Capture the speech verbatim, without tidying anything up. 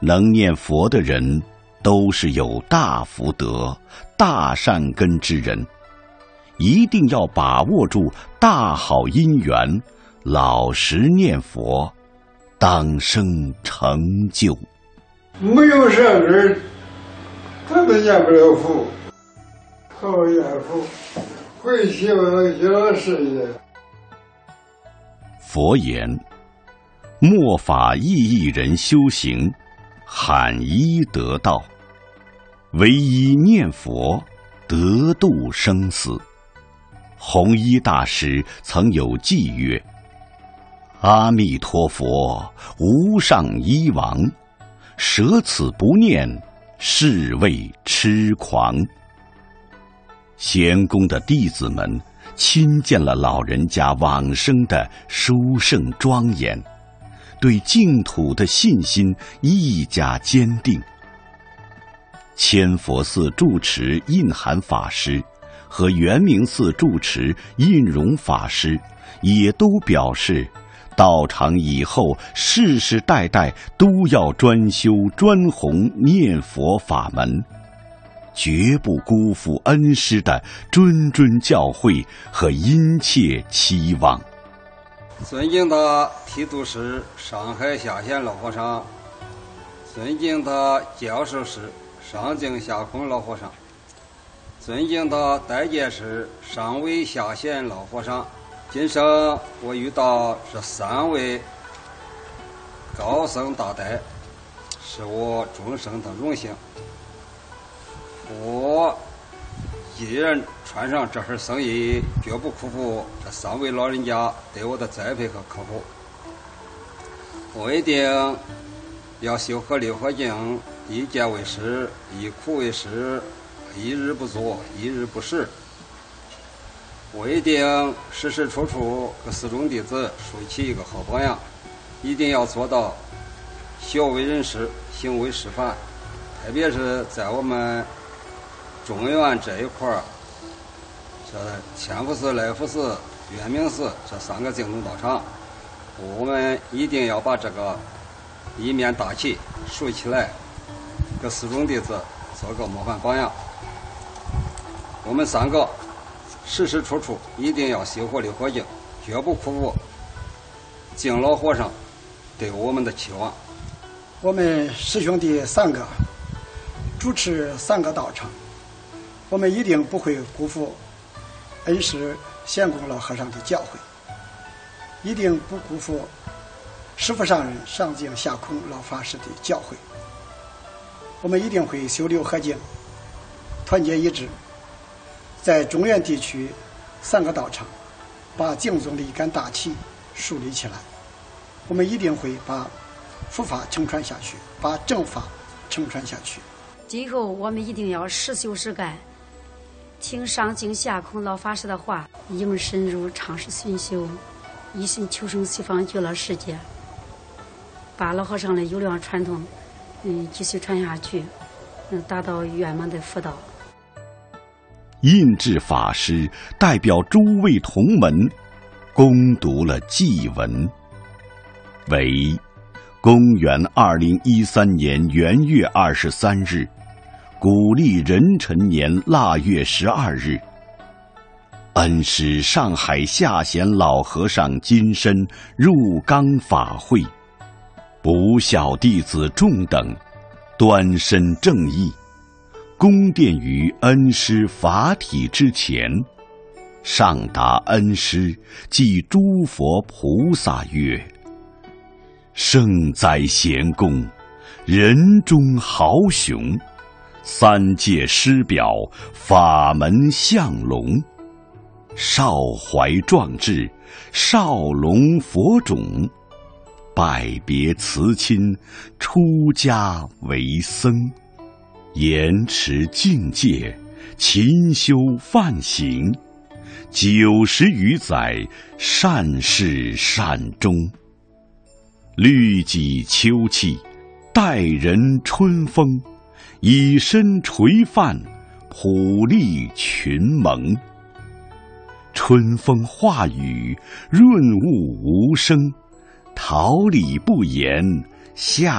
能念佛的人都是有大福德、大善根之人，一定要把握住大好姻缘，老实念佛，当生成就。 没有善根，他们念不了佛，好念佛，会希望小事业。 佛言：末法意义人修行，罕一得道，唯一念佛，得度生死。弘一大师曾有偈曰：阿弥陀佛，无上医王，舍此不念，是谓痴狂。贤公的弟子们亲见了老人家往生的殊胜庄严，对净土的信心愈加坚定。千佛寺住持印涵法师和圆明寺住持印容法师也都表示，道场以后世世代代都要专修专弘念佛法门，绝不辜负恩师的谆谆教诲和殷切期望。 尊敬的提督师上海下县老和尚，尊敬的教授师上京下空老和尚，尊敬的代监师上尉下县老和尚，今生我遇到这三位高僧大德，是我终生的荣幸。我一人穿上这份僧衣，绝不辜负这三位老人家对我的栽培和呵护。我一定要修合六合敬，一戒为师，一苦为师，一日不作，一日不食。我一定时时处处给四众弟子树起一个好榜样，一定要做到学为人师，行为示范。特别是在我们中原这一块儿，这千佛寺、来福寺、圆明寺这三个净土道场，我们一定要把这个一面大旗竖起来，给四众弟子做个模范榜样。我们三个时时处处一定要修活六合敬，绝不辜负敬老和尚对我们的期望。 我们师兄弟三个主持三个道场，我们一定不会辜负恩师贤公老和尚的教诲，一定不辜负师父上人上净下空老法师的教诲。我们一定会修六合敬，团结一致，在中原地区三个道场把净宗的一杆大旗树立起来。我们一定会把佛法承传下去，把正法承传下去。 今后我们一定要实修实干，听上净下空老法师的话，应深入常识熏修，一心求生西方极乐世界，把老和尚的优良传统嗯继续传下去，嗯达到圆满的佛道。 印智法师代表诸位同门恭读了祭文，为公元二零一三年元月二十三日，古历壬辰年腊月十二日，恩师上海下贤老和尚金身入冈法会，不孝弟子众等端身正义，恭奠于恩师法体之前，上达恩师即诸佛菩萨曰：圣哉贤公，人中豪雄，三界师表，法门相龙，少怀壮志，少龙佛种，拜别辞亲，出家为僧，严持境界，勤修梵行，九十余载，善事善终。律己秋气，待人春风，以身垂范，普利群蒙。春风化雨，润物无声，桃李不言，夏